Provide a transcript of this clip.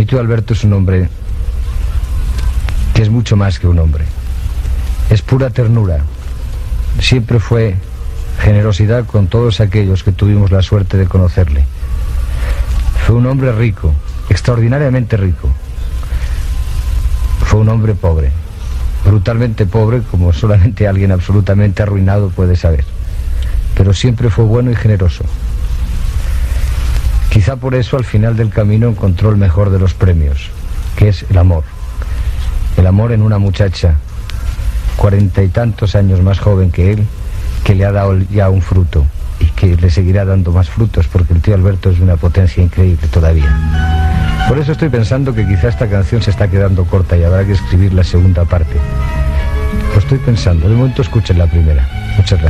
tío Alberto es un hombre que es mucho más que un hombre. Es pura ternura. Siempre fue generosidad con todos aquellos que tuvimos la suerte de conocerle. Fue un hombre rico, extraordinariamente rico. Fue un hombre pobre, brutalmente pobre, como solamente alguien absolutamente arruinado puede saber. Pero siempre fue bueno y generoso. Quizá por eso al final del camino encontró el mejor de los premios, que es el amor. El amor en una muchacha, 40 y tantos años más joven que él, que le ha dado ya un fruto y que le seguirá dando más frutos, porque el tío Alberto es de una potencia increíble todavía. Por eso estoy pensando que quizá esta canción se está quedando corta y habrá que escribir la segunda parte. Lo estoy pensando. De momento escuchen la primera. Muchas gracias.